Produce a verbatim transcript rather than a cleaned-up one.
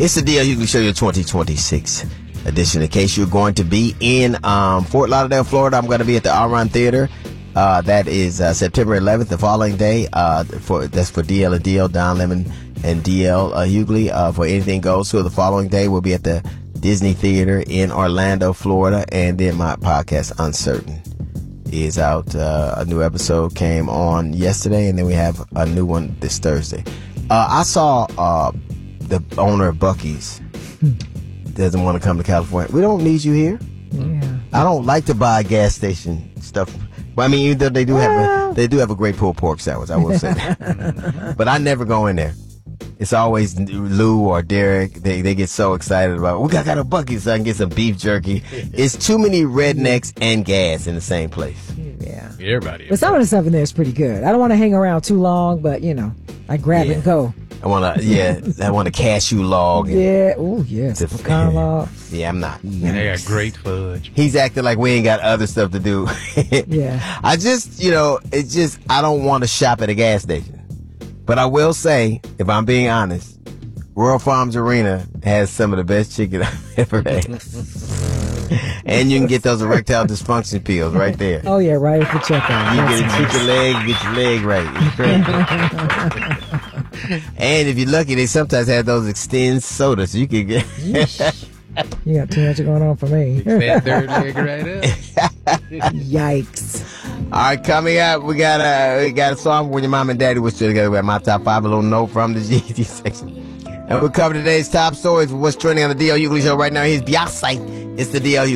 It's the D L Hughley Show, your twenty twenty-six edition. In case you're going to be in um, Fort Lauderdale, Florida, I'm going to be at the Aron Theater. Uh, that is uh, September eleventh, the following day. Uh, for that's for D L and D L, Don Lemon and D L uh, Hughley. Uh, for Anything Goes. So the following day, we'll be at the Disney Theater in Orlando, Florida. And then my podcast, Uncertain, is out. Uh, a new episode came on yesterday, and then we have a new one this Thursday. Uh, I saw uh, the owner of Buc-ee's doesn't want to come to California. We don't need you here. Yeah. I don't like to buy gas station stuff. Well, I mean, even though they do have a, they do have a great pulled pork sandwich, I will say that. But I never go in there. It's always Lou or Derek. They they get so excited about, we got, got a Buc-ee's so I can get some beef jerky. It's too many rednecks and gas in the same place. Yeah. Everybody. But some of the stuff in there is pretty good. I don't want to hang around too long, but, you know, I grab Yeah. it and go. I want to, yeah, I want a cashew log. And, Yeah. Oh, yes. The- Pecan log. yeah, I'm not. And they got great fudge. He's acting like we ain't got other stuff to do. Yeah. I just, you know, it's just, I don't want to shop at a gas station. But I will say, if I'm being honest, Royal Farms Arena has some of the best chicken I've ever had. And you can get those erectile dysfunction pills right there. Oh, yeah, right at the checkout. You That's get a nice. chicken leg, get your leg right. It's crazy. And if you're lucky, they sometimes have those extend sodas, so you can get. You got too much going on for me. That third leg right up. Yikes. All right, coming up, we got a we got a song when your mom and daddy was still together. We have my top five, a little note from the G D section, and we'll cover today's top stories. What's trending on the D L Hughley Show right now? Here's Beyonce. It's the D L Hughley